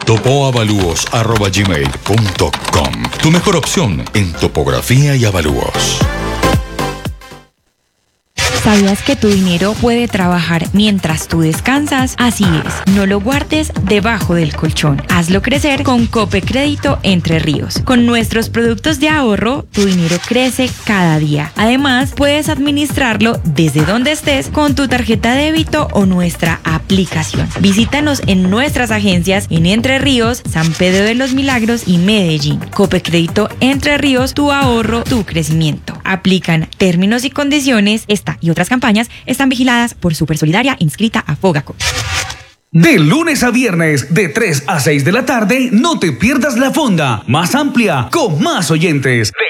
topoavalúos@gmail.com. Tu mejor opción en topografía y avalúos. ¿Sabías que tu dinero puede trabajar mientras tú descansas? Así es, no lo guardes debajo del colchón. Hazlo crecer con Cope Crédito Entre Ríos. Con nuestros productos de ahorro, tu dinero crece cada día. Además, puedes administrarlo desde donde estés con tu tarjeta de débito o nuestra aplicación. Visítanos en nuestras agencias en Entre Ríos, San Pedro de los Milagros y Medellín. Cope Crédito Entre Ríos, tu ahorro, tu crecimiento. Aplican términos y condiciones. Esta y otras campañas están vigiladas por Supersolidaria, inscrita a Fogacop. De lunes a viernes, de 3 a 6 de la tarde, no te pierdas La Fonda, más amplia, con más oyentes. De